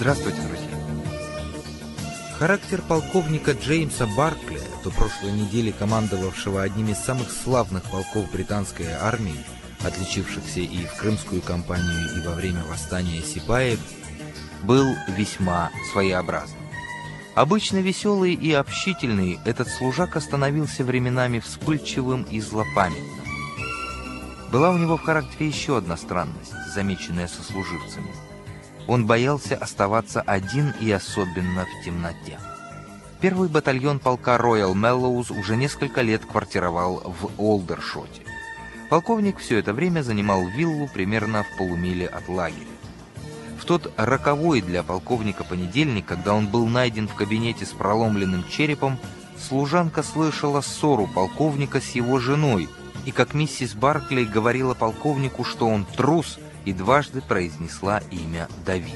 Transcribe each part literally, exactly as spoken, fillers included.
Здравствуйте, друзья! Характер полковника Джеймса Баркли, до прошлой недели командовавшего одним из самых славных полков британской армии, отличившихся и в Крымскую кампанию, и во время восстания сипаев, был весьма своеобразным. Обычно веселый и общительный, этот служака становился временами вспыльчивым и злопамятным. Была у него в характере еще одна странность, замеченная сослуживцами. Он боялся оставаться один и особенно в темноте. Первый батальон полка Роял Мэллоуз уже несколько лет квартировал в Олдершоте. Полковник все это время занимал виллу примерно в полумиле от лагеря. В тот роковой для полковника понедельник, когда он был найден в кабинете с проломленным черепом, служанка слышала ссору полковника с его женой, и как миссис Баркли говорила полковнику, что он трус, и дважды произнесла имя Давид.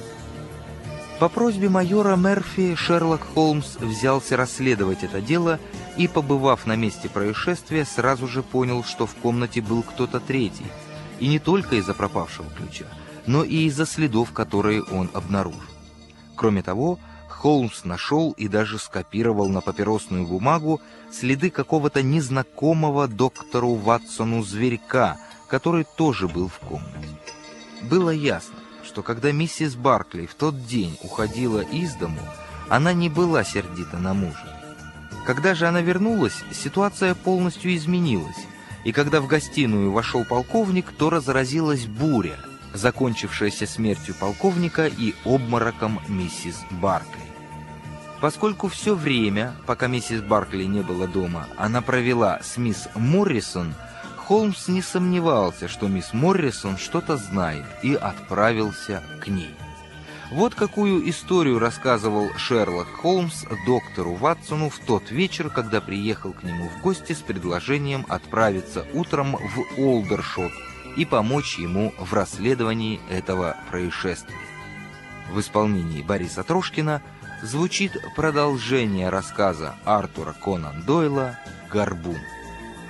По просьбе майора Мерфи Шерлок Холмс взялся расследовать это дело и, побывав на месте происшествия, сразу же понял, что в комнате был кто-то третий, и не только из-за пропавшего ключа, но и из-за следов, которые он обнаружил. Кроме того, Холмс нашел и даже скопировал на папиросную бумагу следы какого-то незнакомого доктору Ватсону зверька, который тоже был в комнате. Было ясно, что когда миссис Баркли в тот день уходила из дому, она не была сердита на мужа. Когда же она вернулась, ситуация полностью изменилась, и когда в гостиную вошел полковник, то разразилась буря, закончившаяся смертью полковника и обмороком миссис Баркли. Поскольку все время, пока миссис Баркли не было дома, она провела с мисс Моррисон, Холмс не сомневался, что мисс Моррисон что-то знает, и отправился к ней. Вот какую историю рассказывал Шерлок Холмс доктору Ватсону в тот вечер, когда приехал к нему в гости с предложением отправиться утром в Олдершот и помочь ему в расследовании этого происшествия. В исполнении Бориса Трошкина звучит продолжение рассказа Артура Конан Дойла «Горбун».